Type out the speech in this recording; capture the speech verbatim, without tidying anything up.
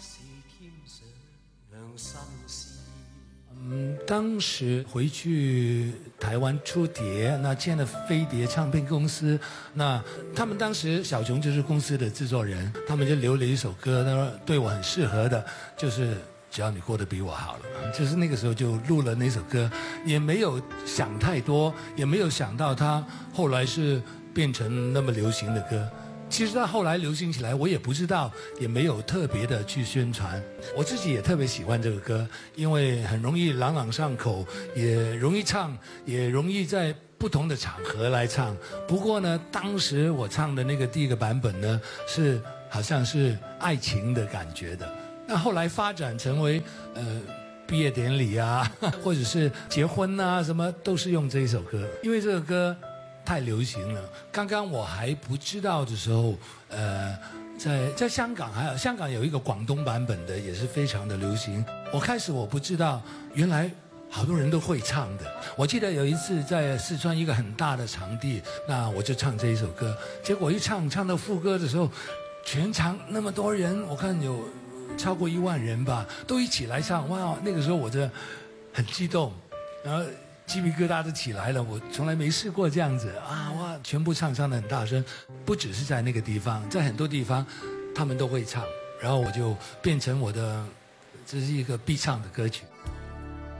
嗯，当时回去台湾出碟，那签了飞碟唱片公司，那他们当时小熊就是公司的制作人，他们就留了一首歌，他说对我很适合的，就是只要你过得比我好了，就是那个时候就录了那首歌，也没有想太多，也没有想到它后来是变成那么流行的歌。其实它后来流行起来，我也不知道，也没有特别的去宣传。我自己也特别喜欢这个歌，因为很容易朗朗上口，也容易唱，也容易在不同的场合来唱。不过呢，当时我唱的那个第一个版本呢，是好像是爱情的感觉的。那后来发展成为呃毕业典礼啊，或者是结婚啊，什么都是用这一首歌，因为这个歌太流行了。刚刚我还不知道的时候，呃，在在香港还有香港有一个广东版本的，也是非常的流行。我开始我不知道，原来好多人都会唱的。我记得有一次在四川一个很大的场地，那我就唱这一首歌，结果一唱唱到副歌的时候，全场那么多人，我看有超过一万人吧，都一起来唱。哇，那个时候我真的很激动，然后鸡皮疙瘩都起来了，我从来没试过这样子啊！哇，全部唱唱得很大声，不只是在那个地方，在很多地方他们都会唱，然后我就变成我的，这是一个必唱的歌曲。